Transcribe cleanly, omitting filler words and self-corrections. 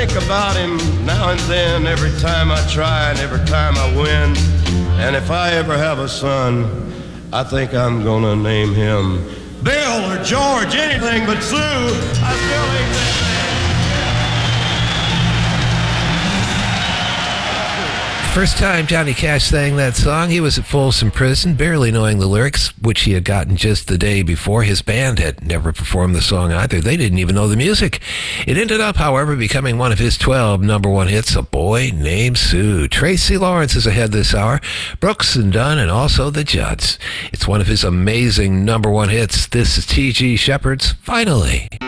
think about him now and then, every time I try and every time I win. And if I ever have a son, I think I'm gonna name him Bill or George, anything but Sue. I still ain't that. First time Johnny Cash sang that song, he was at Folsom Prison, barely knowing the lyrics, which he had gotten just the day before. His band had never performed the song either. They didn't even know the music. It ended up, however, becoming one of his 12 number one hits, A Boy Named Sue. Tracy Lawrence is ahead this hour, Brooks and Dunn, and also the Judds. It's one of his amazing number one hits. This is T.G. Shepherd's Finally.